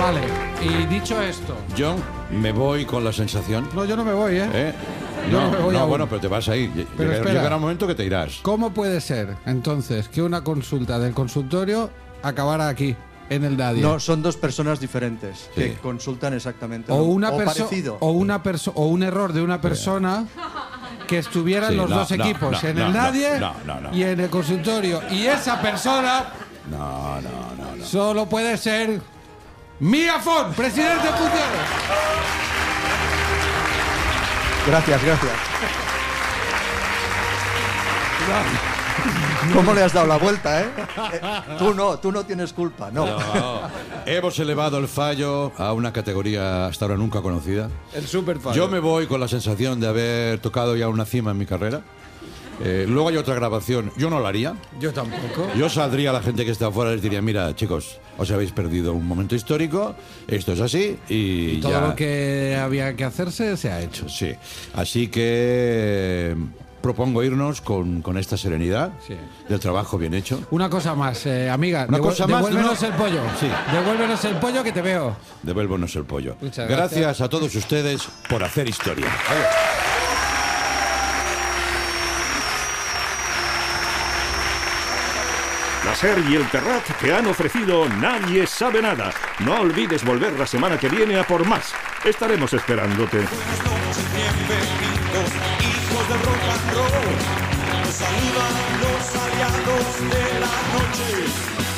Vale, y dicho esto... Yo me voy con la sensación... No, yo no me voy, ¿eh? Yo No, no me voy aún. bueno, pero te vas a ir. Pero espera. Llegará un momento que te irás. ¿Cómo puede ser, entonces, que una consulta del consultorio acabara aquí, en el Daddy? No, son dos personas diferentes Sí. que consultan exactamente O una parecido. o un error de una persona que estuvieran Sí, los dos equipos, en el Nadie no. y en el consultorio. Y esa persona No. solo puede ser Mía Font, presidente en funciones. Gracias. ¿Cómo le has dado la vuelta, Tú no tienes culpa, no. Hemos elevado el fallo a una categoría hasta ahora nunca conocida. El superfan. Yo me voy con la sensación de haber tocado ya una cima en mi carrera. Luego hay otra grabación. Yo no la haría. Yo tampoco. Yo saldría a la gente que está afuera y les diría, mira, chicos, os habéis perdido un momento histórico, esto es así y Todo ya. lo que había que hacerse se ha hecho. Sí, así que propongo irnos con esta serenidad Sí. del trabajo bien hecho. Una cosa más, amiga. Una cosa más, devuélvenos ¿no? el pollo. Sí. Devuélvenos el pollo que te veo. Devuélvonos el pollo. Muchas Gracias gracias a todos ustedes por hacer historia. La SER y el Terrat te han ofrecido Nadie sabe nada. No olvides volver la semana que viene a por más. Estaremos esperándote. Buenas noches, bienvenidos, hijos del rock and roll. Nos saludan los aliados de la noche.